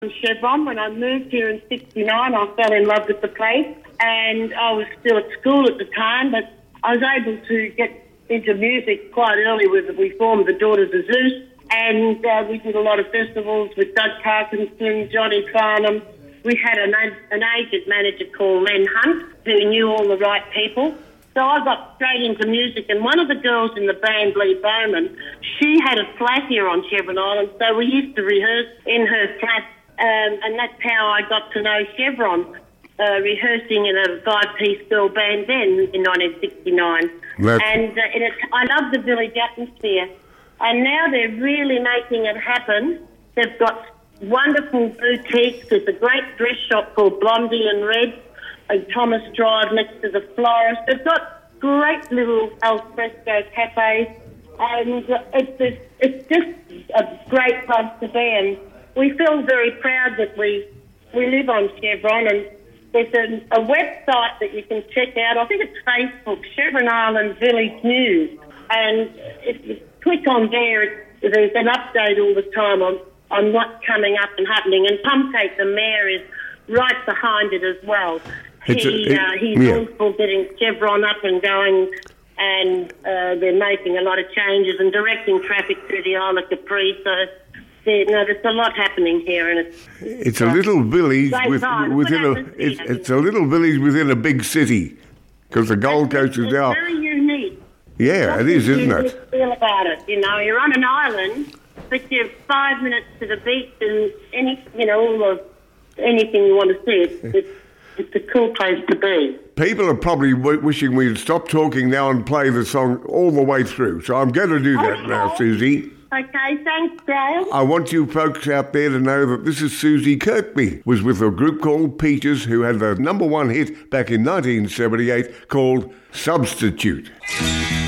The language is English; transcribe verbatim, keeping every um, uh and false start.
Chevron. When I moved here in sixty-nine, I fell in love with the place, and I was still at school at the time, but I was able to get into music quite early. With we formed the Daughters of Zeus, and uh, we did a lot of festivals with Doug Parkinson, Johnny Farnham. We had an, an agent manager called Len Hunt who knew all the right people. So I got straight into music, and one of the girls in the band, Lee Bowman, she had a flat here on Chevron Island, so we used to rehearse in her flat, um, and that's how I got to know Chevron, uh, rehearsing in a five-piece girl band then in nineteen sixty-nine. That's... And, uh, and it, I love the village atmosphere, and now they're really making it happen. They've got wonderful boutiques. There's a great dress shop called Blondie and Red, and Thomas Drive next to the florist. They've got great little alfresco cafes, and it's, it's just a great place to be. And we feel very proud that we we live on Chevron, and there's a, a website that you can check out. I think it's Facebook, Chevron Island Village News, and if you click on there, it, there's an update all the time on, on what's coming up and happening. And Pumcake, the mayor, is right behind it as well. It's he, a, it, uh, he's yeah. all for getting Chevron up and going, and uh, they're making a lot of changes and directing traffic through the Isle of Capri. So, there, no, there's a lot happening here, and it's it's uh, a little village with, within a it's, it's a little village within a big city, because the Gold Coast is now very unique. Yeah, What's it is, isn't it? Feel about it, you know, you're on an island, but you're five minutes to the beach, and any, you know, all the anything you want to see. It's, it's It's a cool place to be. People are probably w- wishing we'd stop talking now and play the song all the way through. So I'm going to do that okay. now, Susie. Okay, thanks, Dale. I want you folks out there to know that this is Susie Kirkby, was with a group called Peaches, who had the number one hit back in nineteen seventy-eight called Substitute.